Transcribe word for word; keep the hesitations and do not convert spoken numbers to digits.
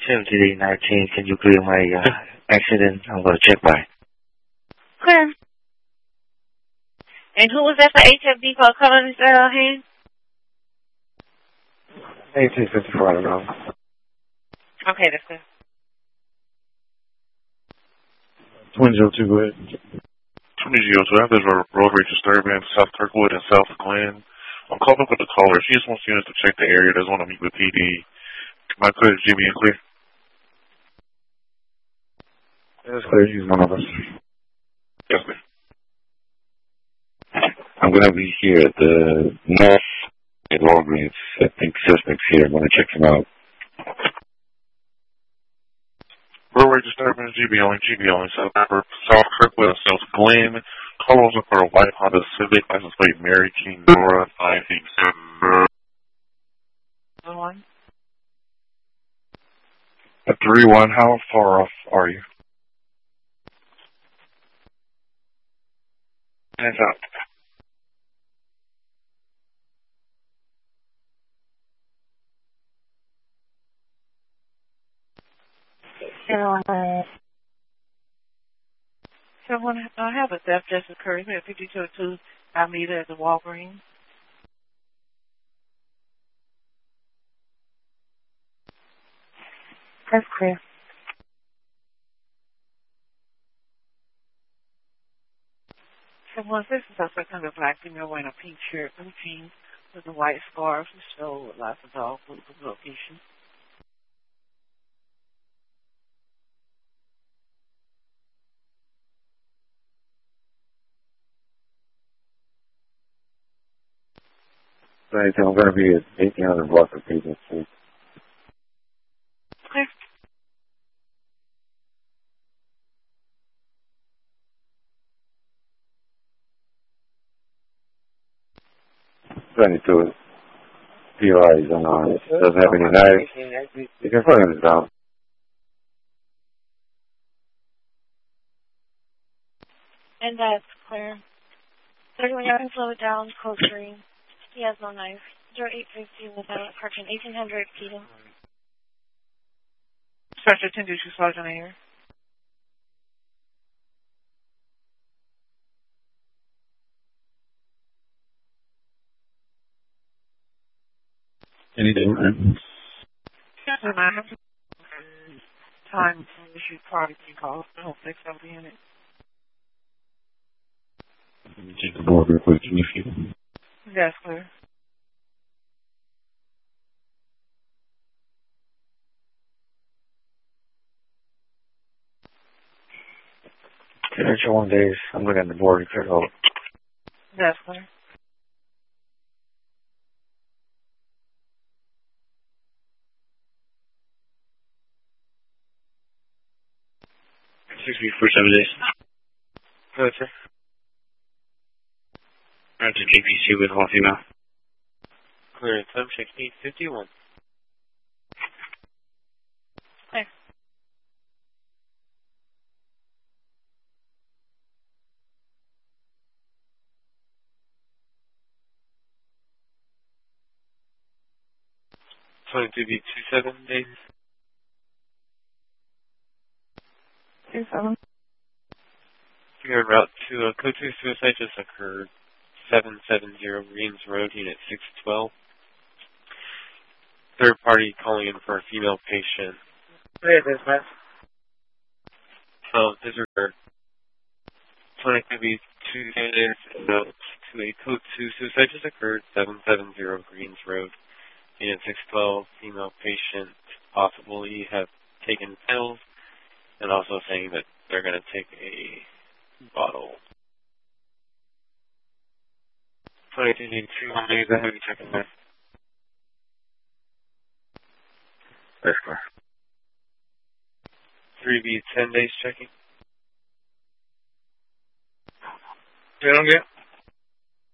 seventy nineteen, can you clear my uh, accident? I'm going to check by. Clear. And who was that for H F D for color uh, hand? eighteen fifty-four, I don't know. Okay, that's good. twenty oh two, go ahead. twenty oh two, I have this road rage disturbance, South Kirkwood and South Glen. I'm calling up with the caller. She just wants units to check the area. Doesn't want to meet with P D. Am I clear to Jimmy and clear? That's clear. He's one of us. Yes, ma'am. I'm going to be here at the North at Walgreens. I think suspects here. I'm going to check them out. Road rage disturbance, G B only, G B only. South, South Kirkwood and South Glen. Call over for a white Honda Civic. License plate Mary King Nora five eight seven. One. A three one, how far off are you? Hands up. Someone, I have a theft just occurred at fifty-two oh two Alameda at the Walgreens. That's clear. Someone, this is a suspect under black female wearing a pink shirt, blue jeans with a white scarf, and show with lots of dog food for the location. Right, I'm going to be at eighteen hundred block of people. Clear. twenty-two. P O I is unarmed. Doesn't have any knives. You can put him down. And that's clear. thirty-one yard and slow it down, code green. He has no knife. zero eight fifty without parking, eighteen hundred Peter. Special attendant to Sergeant Air. Anything? Time to issue product calls. I don't think so, be in it. Let me check the board real quick. Can you feel? That's clear. Finish one days. I'm looking at the board to clear out. That's clear. Six weeks for seven days. Good, sir. Right to J P C with all female. Clear, time check eight fifty-one. Clear. twenty-two B two seven days. Two seven. You're en route to a code two suicide just occurred. seven seven zero Greens Road, Unit six twelve. Third party calling in for a female patient. Where is this, man? So, this is twenty-two B two days to a code two suicide just occurred. seven seven zero Greens Road, Unit six twelve. Female patient possibly have taken pills, and also saying that they're going to take a bottle. twenty-two B two days, I have you checking there. That's clear. three B ten days checking. Yeah, I don't get